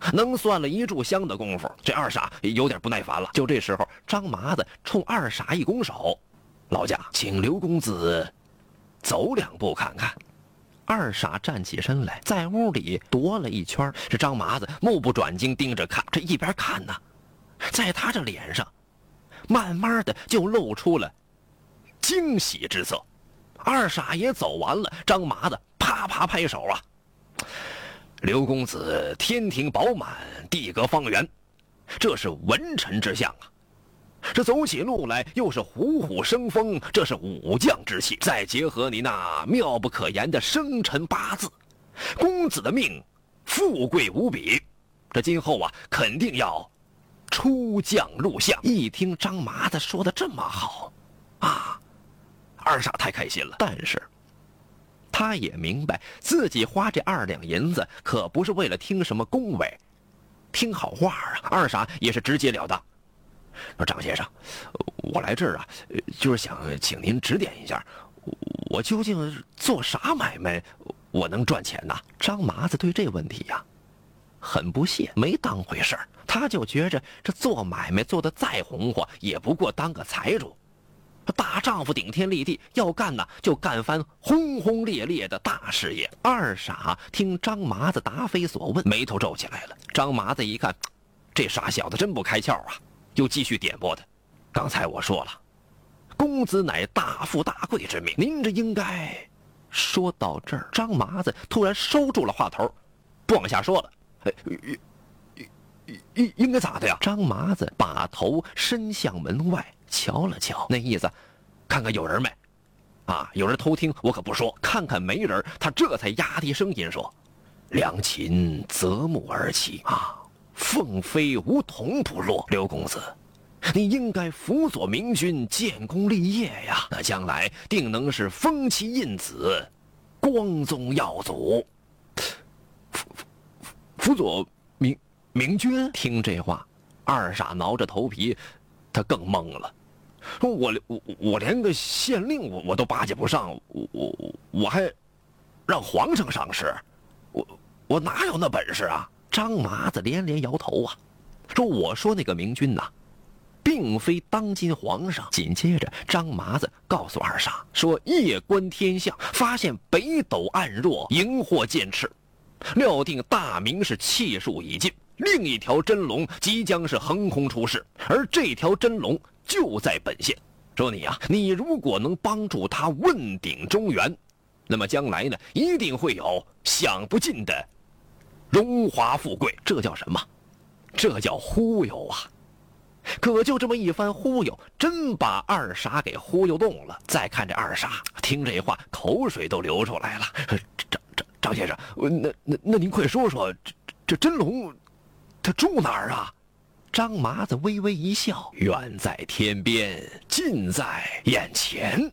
能算了一炷香的功夫，这二傻有点不耐烦了。就这时候，张麻子冲二傻一拱手：“老家，请刘公子走2步看看。”二傻站起身来，在屋里踱了一圈。这张麻子目不转睛盯着看，这一边看呢，在他这脸上慢慢的就露出了惊喜之色。二傻也走完了，张麻子啪啪拍手啊：“刘公子天庭饱满，地阁方圆，这是文臣之相啊！这走起路来又是虎虎生风，这是武将之气。再结合你那妙不可言的生辰八字，公子的命富贵无比。这今后啊，肯定要出将入相。”一听张麻子说的这么好啊，二傻太开心了。但是他也明白，自己花这2两银子可不是为了听什么恭维、听好话啊。二傻也是直截了当：“说张先生，我来这儿啊，就是想请您指点一下，我究竟做啥买卖我能赚钱呢？”张麻子对这问题呀很不屑，没当回事儿。他就觉着这做买卖做得再红火，也不过当个财主。大丈夫顶天立地，要干呢就干番轰轰烈烈的大事业。二傻听张麻子答非所问，眉头皱起来了。张麻子一看，这傻小子真不开窍啊，又继续点拨他：“刚才我说了，公子乃大富大贵之命，您这应该……”说到这儿，张麻子突然收住了话头，不往下说了。应该咋的呀？张麻子把头伸向门外瞧了瞧，那意思看看有人没啊？有人偷听我可不说。看看没人，他这才压低声音说：“良禽择木而栖啊，凤飞梧桐不落。刘公子，你应该辅佐明君建功立业呀，那将来定能是封其印子，光宗耀祖。”辅佐明君？听这话，二傻挠着头皮，他更懵了。说我连个县令我都巴结不上，我还让皇上赏识，我哪有那本事啊？张麻子连连摇头啊，说：“我说那个明君呐，并非当今皇上。”紧接着，张麻子告诉二傻说：“夜观天象，发现北斗暗弱，荧惑渐赤，料定大明是气数已尽，另一条真龙即将是横空出世，而这条真龙就在本县。说你如果能帮助他问鼎中原，那么将来呢，一定会有享不尽的荣华富贵。”这叫什么？这叫忽悠啊！可就这么一番忽悠，真把二傻给忽悠动了。再看这二傻，听这话口水都流出来了。张先生，那您快说说，这真龙他住哪儿啊？张麻子微微一笑：“远在天边，近在眼前。”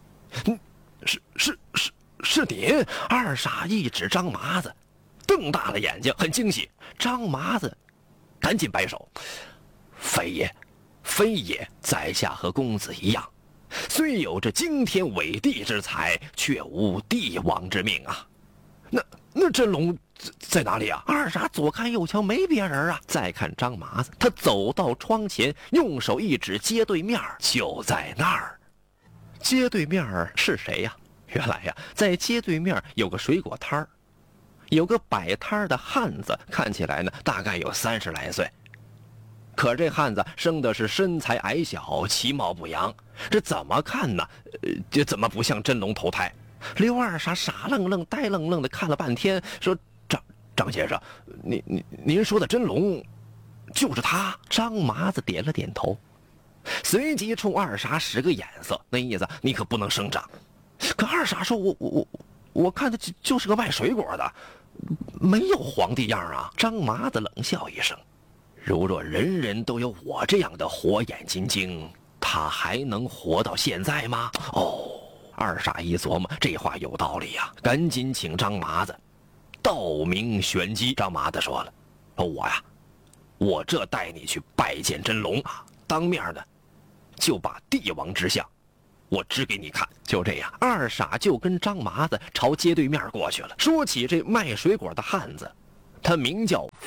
是你？二傻一指张麻子，瞪大了眼睛，很惊喜。张麻子赶紧摆手：“非也，在下和公子一样，虽有这惊天伟地之才，却无帝王之命啊。那真龙在哪里啊？”二傻左看右瞧，没别人啊。再看张麻子，他走到窗前，用手一指街对面，就在那儿。街对面是谁呀？原来呀，在街对面有个水果摊儿，有个摆摊的汉子，看起来呢大概有30来岁。可这汉子生的是身材矮小，其貌不扬，这怎么看呢？这怎么不像真龙投胎？刘二傻傻愣愣、呆愣愣的看了半天，说：“张先生，您说的真龙就是他？”张麻子点了点头，随即冲二傻使个眼色，那意思你可不能声张。可二傻说：“我看的就是个卖水果的，没有皇帝样啊。”张麻子冷笑一声：“如若人人都有我这样的火眼金睛，他还能活到现在吗？”哦。二傻一琢磨，这话有道理呀，赶紧请张麻子道明玄机。张麻子说了：“我这带你去拜见真龙啊，当面的就把帝王之相我指给你看。”就这样，二傻就跟张麻子朝街对面过去了。说起这卖水果的汉子，他名叫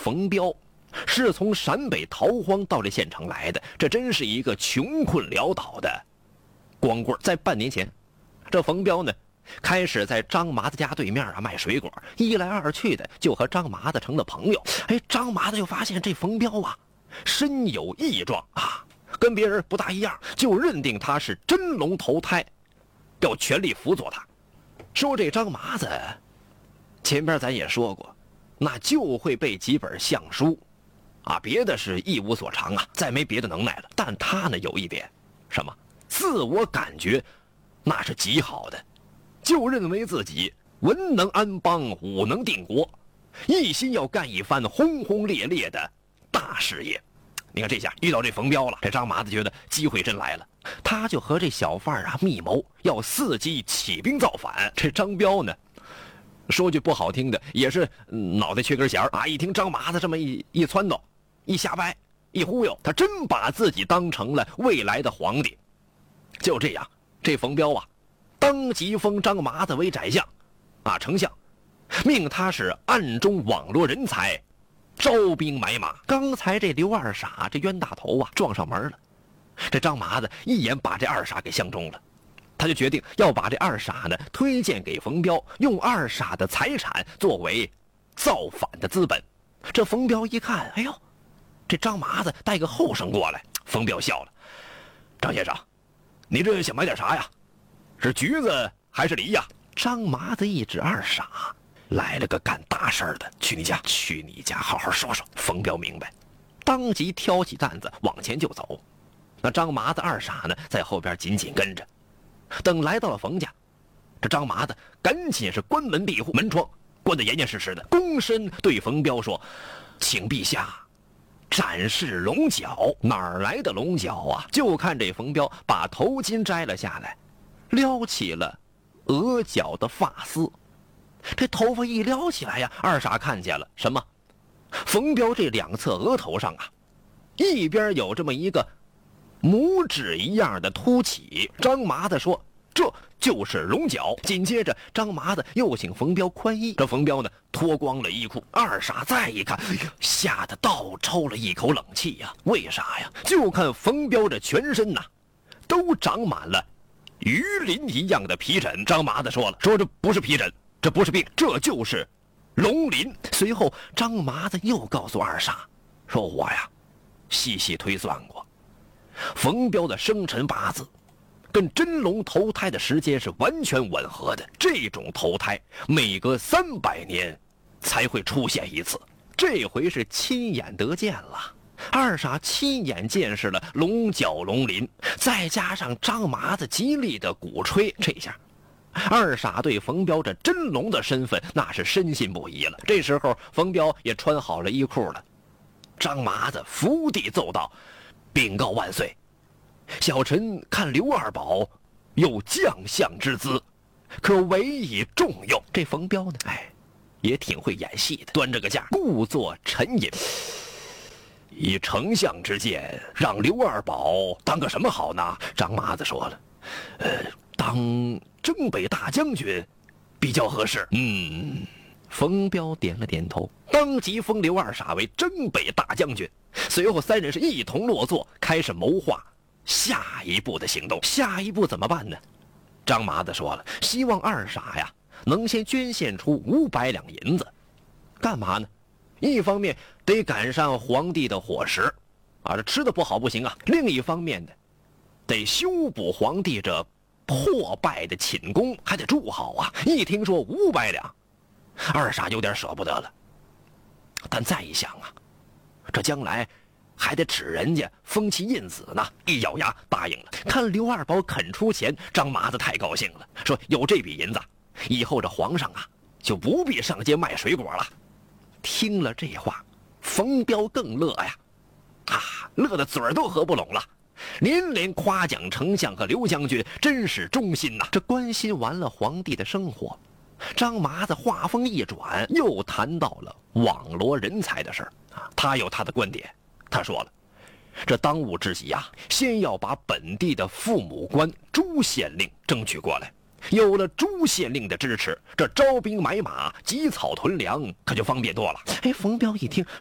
冯彪是从陕北逃荒到这县城来的，这真是一个穷困潦倒的光棍。在半年前，这冯彪呢开始在张麻子家对面卖水果，一来二去的就和张麻子成了朋友。张麻子就发现这冯彪啊身有异状啊，跟别人不大一样，就认定他是真龙投胎，要全力辅佐他。说这张麻子前边咱也说过，那就会背几本相书啊，别的是一无所长啊，再没别的能耐了。但他呢有一点什么，自我感觉那是极好的，就认为自己文能安邦，武能定国，一心要干一番轰轰烈烈的大事业。你看这下遇到这冯彪了，这张麻子觉得机会真来了，他就和这小贩密谋，要伺机起兵造反。这张彪呢说句不好听的，也是脑袋缺根弦啊！一听张麻子这么一撺掇，一瞎掰，一忽悠，他真把自己当成了未来的皇帝。就这样，这冯彪啊，当即封张麻子为宰相，啊，丞相，命他是暗中网罗人才，招兵买马。刚才这刘二傻这冤大头啊撞上门了，这张麻子一眼把这二傻给相中了。他就决定要把这二傻呢推荐给冯彪，用二傻的财产作为造反的资本。这冯彪一看，哎呦，这张麻子带个后生过来。冯彪笑了：“张先生，你这想买点啥呀？是橘子还是梨呀？”张麻子一指二傻：“来了个干大事的，去你家好好说说。”冯彪明白，当即挑起担子往前就走。那张麻子二傻呢在后边紧紧跟着。等来到了冯家，这张麻子赶紧是关门闭户，门窗关得严严实实的，躬身对冯彪说：“请陛下展示龙角。”哪儿来的龙角啊？就看这冯彪把头巾摘了下来，撩起了额角的发丝。这头发一撩起来呀，二傻看见了什么？冯彪这两侧额头上啊，一边有这么一个拇指一样的凸起。张麻子说：“这就是龙角。”紧接着张麻子又请冯彪宽衣，这冯彪呢脱光了衣裤。二傻再一看，吓得倒抽了一口冷气呀！为啥呀？就看冯彪这全身呐都长满了鱼鳞一样的皮疹。张麻子说了，说这不是皮疹，这不是病，这就是龙鳞。随后张麻子又告诉二傻说：“我呀细细推算过，冯彪的生辰八字跟真龙投胎的时间是完全吻合的，这种投胎每隔300年才会出现一次，这回是亲眼得见了。”二傻亲眼见识了龙角龙鳞，再加上张麻子极力的鼓吹，这下二傻对冯彪这真龙的身份那是深信不疑了。这时候冯彪也穿好了衣裤了，张麻子伏地奏道：“禀告万岁，小臣看刘二宝有将相之姿，可委以重用。”这冯彪呢，也挺会演戏的，端着个架，故作沉吟：“以丞相之见，让刘二宝当个什么好呢？”张麻子说了：“当征北大将军比较合适。”冯彪点了点头，当即封刘二傻为征北大将军。随后三人是一同落座，开始谋划下一步的行动。下一步怎么办呢？张麻子说了，希望二傻呀能先捐献出500两银子。干嘛呢？一方面得赶上皇帝的伙食啊，这吃的不好不行啊。另一方面呢，得修补皇帝这破败的寝宫，还得住好啊。一听说500两，二傻有点舍不得了。但再一想啊，这将来还得指人家封其印子呢，一咬牙答应了。看刘二宝肯出钱，张麻子太高兴了，说有这笔银子，以后这皇上啊就不必上街卖水果了。听了这话，冯彪更乐呀，乐得嘴儿都合不拢了，连连夸奖丞相和刘将军真是忠心呐。这关心完了皇帝的生活，张麻子话锋一转，又谈到了网罗人才的事儿。他有他的观点，他说了，这当务之急啊，先要把本地的父母官朱县令争取过来。有了朱县令的支持，这招兵买马、集草屯粮可就方便多了。冯彪一听，